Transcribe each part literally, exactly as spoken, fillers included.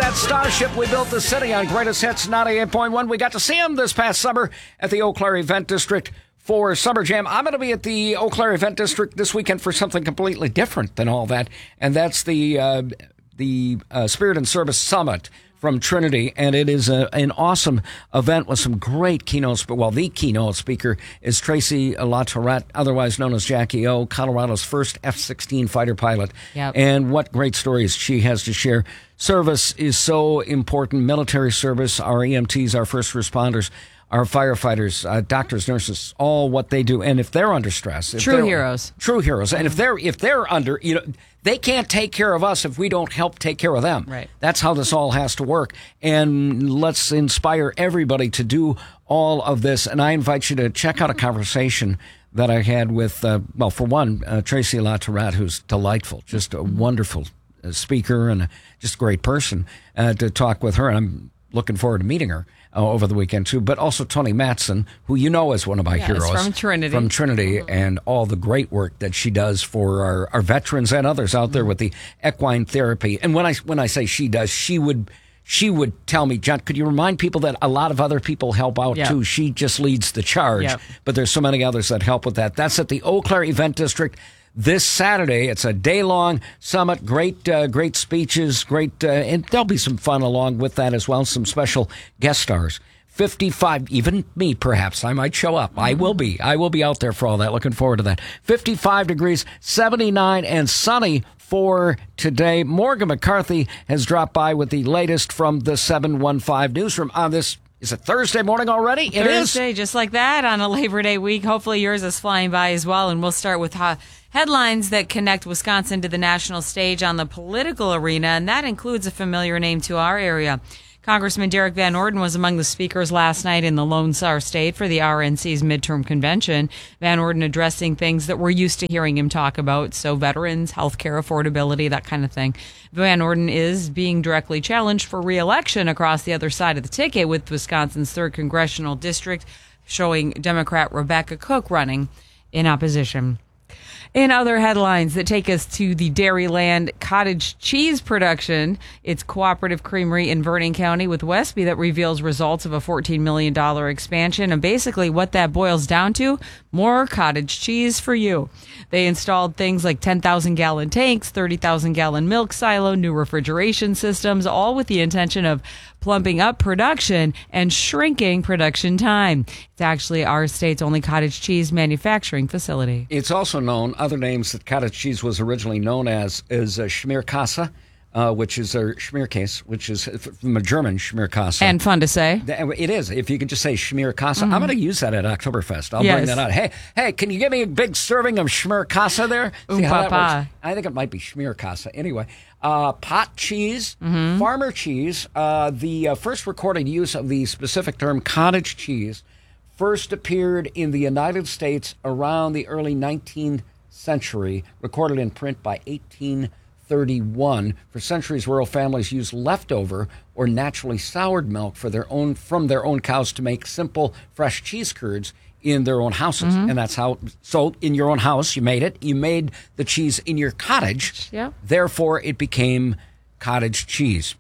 that starship we built the city on. Greatest Hits ninety-eight point one. We got to see him this past summer at the Eau Claire Event District for Summer Jam. I'm going to be at the Eau Claire Event District this weekend for something completely different than all that, and that's the uh, the uh, Spirit and Service Summit from Trinity, and it is a, an awesome event with some great keynotes. But well, the keynote speaker is Tracy LaTourette, otherwise known as Jackie O, Colorado's first F sixteen fighter pilot. Yep. And what great stories she has to share. Service is so important. Military service, our E M Ts, our first responders, our firefighters, uh, doctors, nurses, all what they do. And if they're under stress, if true they're, heroes, true heroes. And if they're if they're under, you know, they can't take care of us if we don't help take care of them. Right. That's how this all has to work. And let's inspire everybody to do all of this. And I invite you to check out a conversation that I had with, uh, well, for one, uh, Tracy LaTourette, who's delightful, just a wonderful uh, speaker and a, just a great person, uh, to talk with her. And I'm looking forward to meeting her uh, over the weekend, too. But also Tony Matson, who you know is one of my yes, heroes. from Trinity. From Trinity, mm-hmm. and all the great work that she does for our, our veterans and others out there with the equine therapy. And when I when I say she does, she would she would tell me, John, could you remind people that a lot of other people help out, yep. too? She just leads the charge. Yep. But there's so many others that help with that. That's at the Eau Claire Event District this Saturday. It's a day-long summit, great uh, great speeches, great, uh, and there'll be some fun along with that as well, some special guest stars. fifty-five, even me perhaps, I might show up. I will be. I will be out there for all that. Looking forward to that. fifty-five degrees, seventy-nine, and sunny for today. Morgan McCarthy has dropped by with the latest from the seven one five newsroom on this. Is it Thursday morning already? It Thursday, is. Thursday, just like that on a Labor Day week. Hopefully yours is flying by as well. And we'll start with uh, headlines that connect Wisconsin to the national stage on the political arena, and that includes a familiar name to our area. Congressman Derek Van Orden was among the speakers last night in the Lone Star State for the R N C's midterm convention. Van Orden addressing things that we're used to hearing him talk about, so veterans, healthcare affordability, that kind of thing. Van Orden is being directly challenged for re-election across the other side of the ticket, with Wisconsin's third congressional district showing Democrat Rebecca Cook running in opposition. In other headlines that take us to the Dairyland cottage cheese production, it's Cooperative Creamery in Vernon County with Westby that reveals results of a fourteen million dollars expansion. And basically what that boils down to, more cottage cheese for you. They installed things like ten thousand gallon tanks, thirty thousand gallon milk silo, new refrigeration systems, all with the intention of plumping up production and shrinking production time. It's actually our state's only cottage cheese manufacturing facility. It's also known, other names that cottage cheese was originally known as, is uh, Schmierkäse, uh, which is a Schmierkäse, which is from a German Schmierkäse. And fun to say. It is. If you can just say Schmierkäse. Mm-hmm. I'm going to use that at Oktoberfest. I'll yes. bring that out. Hey, hey, can you give me a big serving of Schmierkäse there? See how that works? I think it might be Schmierkäse. Anyway, uh, pot cheese, mm-hmm. farmer cheese. Uh, the uh, first recorded use of the specific term cottage cheese first appeared in the United States around the early nineteenth century, recorded in print by eighteen thirty-one. For centuries, rural families used leftover or naturally soured milk for their own from their own cows to make simple, fresh cheese curds in their own houses. Mm-hmm. And that's how, so in your own house, you made it. You made the cheese in your cottage. Yep. Therefore, it became cottage cheese.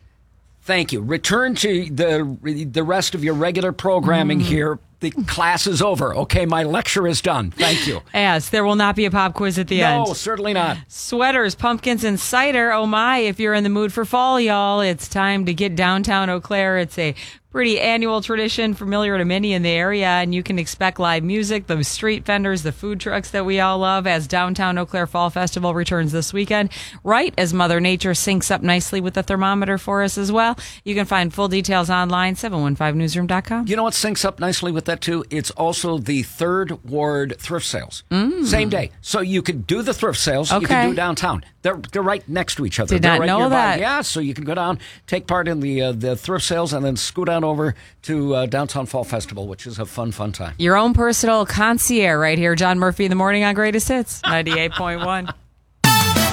Thank you. Return to the the rest of your regular programming mm. here. The class is over. Okay, my lecture is done. Thank you. Yes, there will not be a pop quiz at the no, end. No, certainly not. Sweaters, pumpkins, and cider. Oh my, if you're in the mood for fall, y'all, it's time to get downtown Eau Claire. It's a pretty annual tradition, familiar to many in the area, and you can expect live music, those street vendors, the food trucks that we all love as Downtown Eau Claire Fall Festival returns this weekend, right as Mother Nature syncs up nicely with the thermometer for us as well. You can find full details online, seven one five newsroom dot com. You know what syncs up nicely with that, too? It's also the Third Ward thrift sales. Mm. Same day. So you could do the thrift sales. Okay. You can do downtown. They're they're right next to each other. Did they're not right know nearby. that. Yeah, so you can go down, take part in the uh, the thrift sales, and then scoot on over to uh, Downtown Fall Festival, which is a fun, fun time. Your own personal concierge right here. John Murphy in the morning on Greatest Hits, ninety-eight point one.